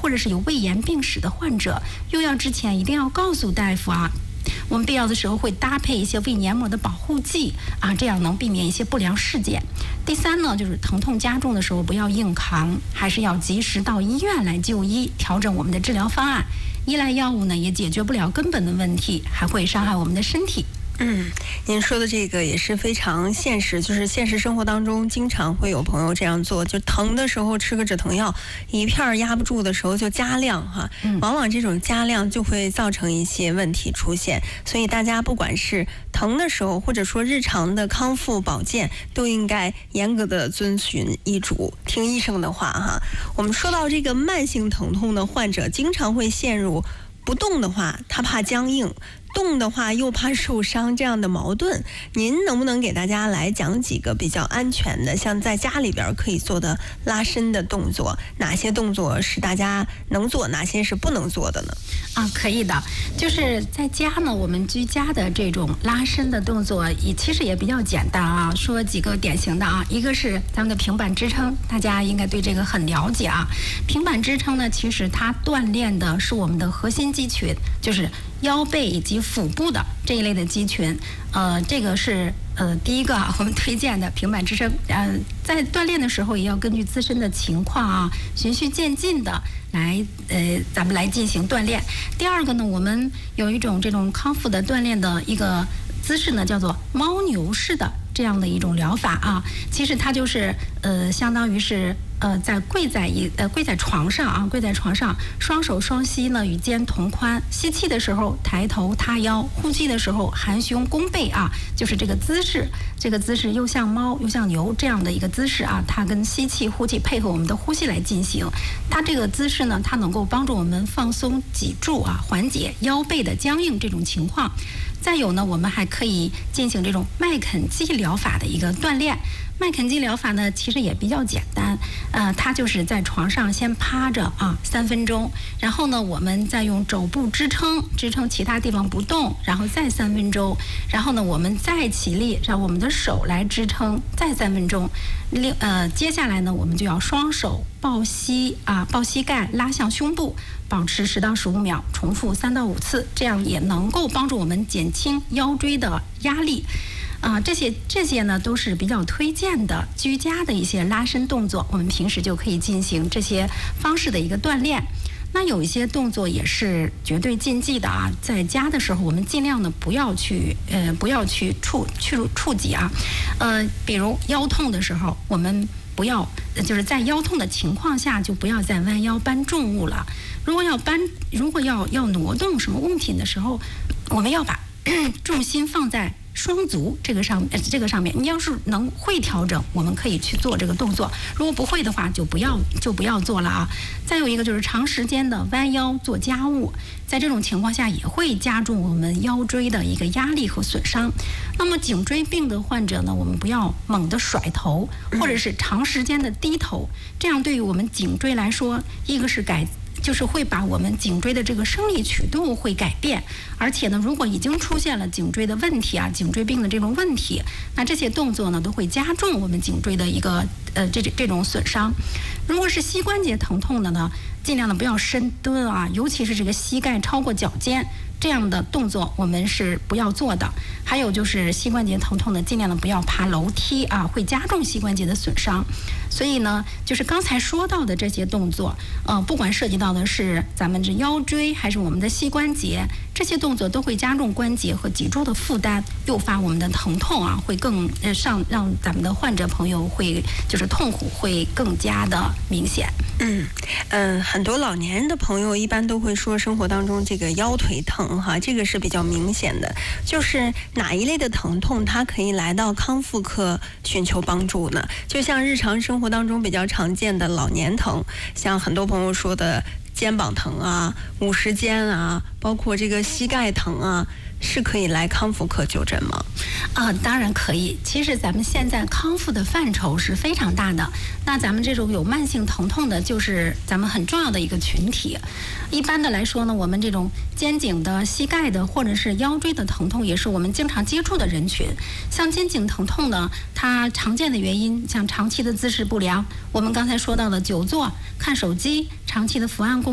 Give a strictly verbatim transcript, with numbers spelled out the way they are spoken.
或者是有胃炎病史的患者，用药之前一定要告诉大夫啊。我们必要的时候会搭配一些胃黏膜的保护剂啊，这样能避免一些不良事件。第三呢，就是疼痛加重的时候不要硬扛，还是要及时到医院来就医，调整我们的治疗方案。依赖药物呢，也解决不了根本的问题，还会伤害我们的身体。 嗯，您说的这个也是非常现实，就是现实生活当中经常会有朋友这样做，就疼的时候吃个止疼药，一片压不住的时候就加量哈，往往这种加量就会造成一些问题出现，所以大家不管是疼的时候，或者说日常的康复保健，都应该严格的遵循医嘱，听医生的话哈。我们说到这个慢性疼痛的患者，经常会陷入不动的话，他怕僵硬。动的话又怕受伤，这样的矛盾，您能不能给大家来讲几个比较安全的，像在家里边可以做的拉伸的动作？哪些动作是大家能做，哪些是不能做的呢？ 啊，可以的，就是在家呢，我们居家的这种拉伸的动作也其实也比较简单啊。说几个典型的啊，一个是咱们的平板支撑，大家应该对这个很了解啊。平板支撑呢，其实它锻炼的是我们的核心肌群，就是腰背以及腹部的这一类的肌群，呃，这个是呃第一个啊，我们推荐的平板支撑。呃，在锻炼的时候也要根据自身的情况啊，循序渐进的来呃，咱们来进行锻炼。第二个呢，我们有一种这种康复的锻炼的一个姿势呢，叫做猫牛式的这样的一种疗法啊。其实它就是呃，相当于是。呃，在跪在一呃跪在床上啊，跪在床上，双手双膝呢与肩同宽，吸气的时候抬头塌腰，呼气的时候含胸弓背啊，就是这个姿势，这个姿势又像猫又像牛这样的一个姿势啊，它跟吸气呼气配合我们的呼吸来进行。它这个姿势呢，它能够帮助我们放松脊柱啊，缓解腰背的僵硬这种情况。再有呢，我们还可以进行这种麦肯基疗法的一个锻炼。麦肯基疗法呢，其实也比较简单，呃，它就是在床上先趴着啊三分钟，然后呢，我们再用肘部支撑，支撑其他地方不动，然后再三分钟，然后呢，我们再起立，让我们的手来支撑，再三分钟。另呃，接下来呢，我们就要双手抱膝啊，抱膝盖拉向胸部，保持十到十五秒，重复三到五次，这样也能够帮助我们减轻腰椎的压力。啊、呃，这些这些呢都是比较推荐的居家的一些拉伸动作，我们平时就可以进行这些方式的一个锻炼。那有一些动作也是绝对禁忌的啊，在家的时候我们尽量的不要去呃不要去触去触及啊，呃，比如腰痛的时候，我们不要就是在腰痛的情况下就不要再弯腰搬重物了。如果要搬如果要要挪动什么物品的时候，我们要把重心放在双足这个上呃这个上面，你要是能会调整，我们可以去做这个动作；如果不会的话，就不要就不要做了啊。再有一个就是长时间的弯腰做家务，在这种情况下也会加重我们腰椎的一个压力和损伤。那么颈椎病的患者呢，我们不要猛地甩头，或者是长时间的低头，这样对于我们颈椎来说，一个是改。就是会把我们颈椎的这个生理曲度会改变，而且呢，如果已经出现了颈椎的问题啊，颈椎病的这种问题，那这些动作呢都会加重我们颈椎的一个呃这这种损伤。如果是膝关节疼痛的呢，尽量的不要深蹲啊，尤其是这个膝盖超过脚尖这样的动作，我们是不要做的。还有就是膝关节疼痛的，尽量的不要爬楼梯啊，会加重膝关节的损伤。所以呢，就是刚才说到的这些动作，呃，不管涉及到的是咱们这腰椎还是我们的膝关节，这些动作都会加重关节和脊柱的负担，诱发我们的疼痛啊，会更呃上让咱们的患者朋友会就是痛苦会更加的明显。 嗯嗯、呃，很多老年人的朋友一般都会说，生活当中这个腰腿疼哈，这个是比较明显的。就是哪一类的疼痛，它可以来到康复科寻求帮助呢？就像日常生活当中比较常见的老年疼，像很多朋友说的肩膀疼啊、五十肩啊，包括这个膝盖疼啊，是可以来康复科就诊吗？ 啊，当然可以。其实咱们现在康复的范畴是非常大的。那咱们这种有慢性疼痛的，就是咱们很重要的一个群体。一般的来说呢，我们这种肩颈的、膝盖的或者是腰椎的疼痛，也是我们经常接触的人群。像肩颈疼痛呢，它常见的原因像长期的姿势不良，我们刚才说到的久坐、看手机、长期的伏案工